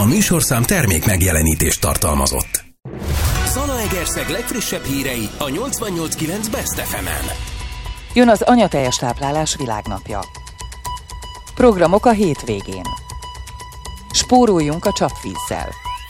A műsorszám termék megjelenítést tartalmazott. Zalaegerszeg legfrissebb hírei a 88.9 Best FM-en. Jön az anyateljes táplálás világnapja. Programok a hétvégén. Spóroljunk a csapvízzel.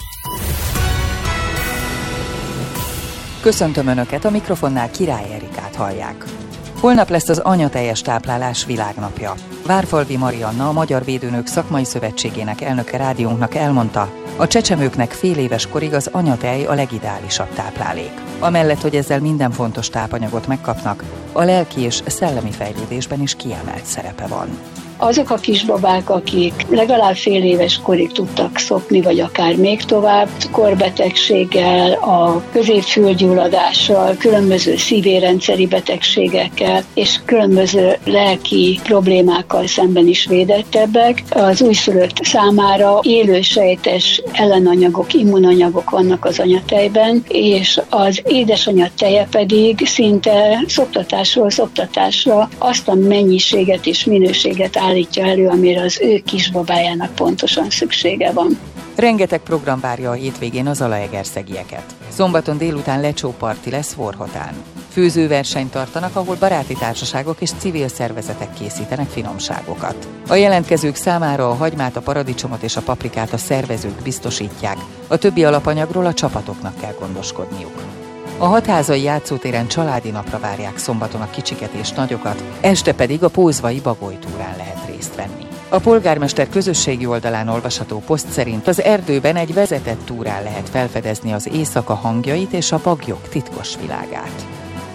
Köszöntöm Önöket, a mikrofonnál Király Erikát hallják. Holnap lesz az anyateljes táplálás világnapja. Várfalvi Marianna, a Magyar Védőnők Szakmai Szövetségének elnöke rádiónknak elmondta, a csecsemőknek fél éves korig az anyatej a legideálisabb táplálék. Amellett, hogy ezzel minden fontos tápanyagot megkapnak, a lelki és szellemi fejlődésben is kiemelt szerepe van. Azok a kisbabák, akik legalább fél éves korig tudtak szopni, vagy akár még tovább, korbetegséggel, a középfülgyulladással, különböző szívérendszeri betegségekkel és különböző lelki problémákkal szemben is védettebbek. Az újszülött számára élősejtes ellenanyagok, immunanyagok vannak az anyatejben, és az édesanyja teje pedig szinte szoptatásról szoptatásra azt a mennyiséget és minőséget állítja elő, amire az ő kisbabájának pontosan szüksége van. Rengeteg program várja a hétvégén az zalaegerszegieket. Szombaton délután lecsóparti lesz Vorhotán. Főzőversenyt tartanak, ahol baráti társaságok és civil szervezetek készítenek finomságokat. A jelentkezők számára a hagymát, a paradicsomot és a paprikát a szervezők biztosítják, a többi alapanyagról a csapatoknak kell gondoskodniuk. A Hatházai játszótéren családi napra várják szombaton a kicsiket és nagyokat, este pedig a Pózvai Bagolytúrán lehet részt venni. A polgármester közösségi oldalán olvasható poszt szerint az erdőben egy vezetett túrán lehet felfedezni az éjszaka hangjait és a baglyok titkos világát.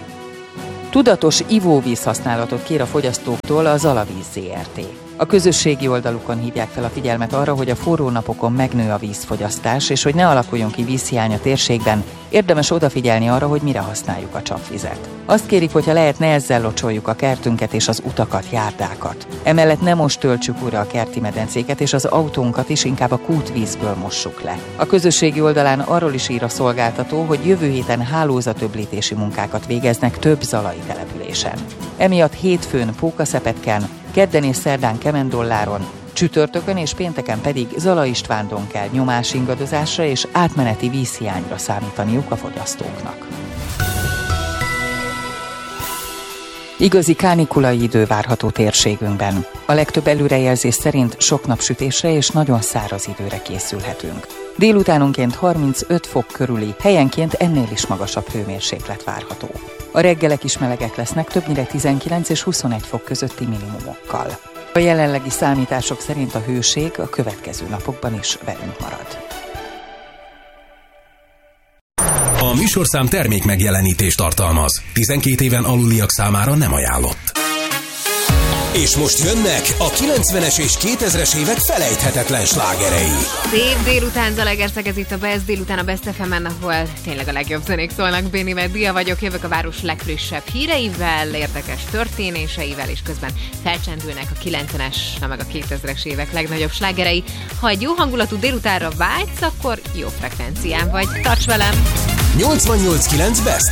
Tudatos ivóvíz használatot kér a fogyasztóktól a Zalavíz Zrt. A közösségi oldalukon hívják fel a figyelmet arra, hogy a forró napokon megnő a vízfogyasztás, és hogy ne alakuljon ki vízhiány a térségben, érdemes odafigyelni arra, hogy mire használjuk a csapvizet. Azt kérik, hogyha lehet, ne ezzel locsoljuk a kertünket és az utakat, járdákat. Emellett ne most töltsük újra a kerti medencéket, és az autónkat is inkább a kútvízből mossuk le. A közösségi oldalán arról is ír a szolgáltató, hogy jövő héten hálózatöblítési munkákat végeznek több zalai településen. Emiatt hétfőn Pókaszepetken, kedden és szerdán Kemendolláron, csütörtökön és pénteken pedig Zala Istvándon kell nyomásingadozásra és átmeneti vízhiányra számítaniuk a fogyasztóknak. Igazi kánikulai idő várható térségünkben. A legtöbb előrejelzés szerint sok napsütésre és nagyon száraz időre készülhetünk. Délutánonként 35 fok körüli, helyenként ennél is magasabb hőmérséklet várható. A reggelek is melegek lesznek, többnyire 19 és 21 fok közötti minimumokkal. A jelenlegi számítások szerint a hőség a következő napokban is velünk marad. A műsorszám termék megjelenítést tartalmaz. 12 éven aluliak számára nem ajánlott. És most jönnek a 90-es és 2000-es évek felejthetetlen slágerei. Szép délután, Zalaegerszeg, ez itt a Best, délután a Best FM-en, ahol tényleg a legjobb zenék szólnak. Bénivel Dia vagyok, jövök a város legfrissebb híreivel, érdekes történéseivel, és közben felcsendülnek a 90-es, meg a 2000-es évek legnagyobb slágerei. Ha egy jó hangulatú délutánra vágysz, akkor jó frekvencián vagy. Tarts velem! 88.9 Best